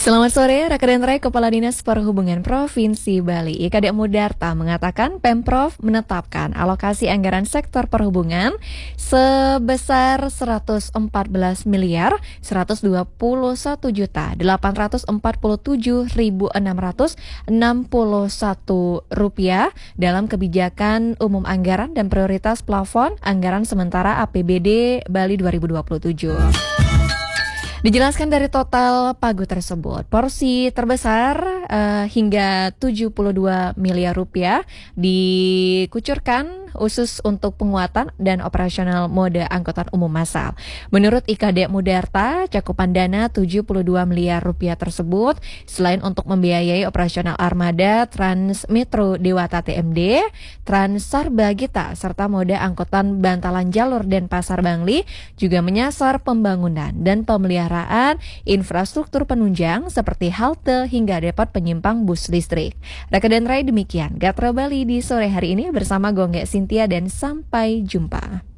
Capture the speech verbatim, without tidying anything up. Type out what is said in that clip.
Selamat sore, rekan Rai Kepala Dinas Perhubungan Provinsi Bali I K D Mudarta mengatakan Pemprov menetapkan alokasi anggaran sektor perhubungan sebesar seratus empat belas miliar seratus dua puluh satu juta delapan ratus empat puluh tujuh ribu enam ratus enam puluh satu rupiah dalam kebijakan umum anggaran dan prioritas plafon anggaran sementara A P B D Bali dua ribu dua puluh tujuh. Dijelaskan dari total pagu tersebut, porsi terbesar uh, hingga tujuh puluh dua miliar rupiah dikucurkan khusus untuk penguatan dan operasional mode angkutan umum massal. Menurut I K D Mudarta, cakupan dana tujuh puluh dua miliar rupiah tersebut selain untuk membiayai operasional armada Transmetro Dewata T M D, Transarbagita serta mode angkutan bantalan jalur Denpasar Bangli juga menyasar pembangunan dan pemeliharaan infrastruktur penunjang seperti halte hingga depot penyimpang bus listrik. Rekan Rai, demikian Gatra Bali di sore hari ini bersama Gongge Sintia dan sampai jumpa.